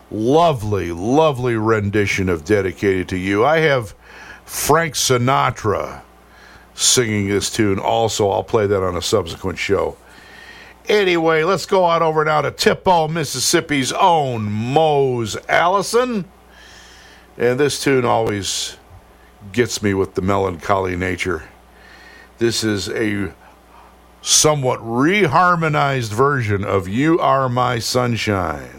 lovely, lovely rendition of Dedicated to You. I have Frank Sinatra singing this tune also. I'll play that on a subsequent show. Anyway, let's go on over now to Tippo, Mississippi's own Mose Allison. And this tune always gets me with the melancholy nature. This is a somewhat reharmonized version of You Are My Sunshine.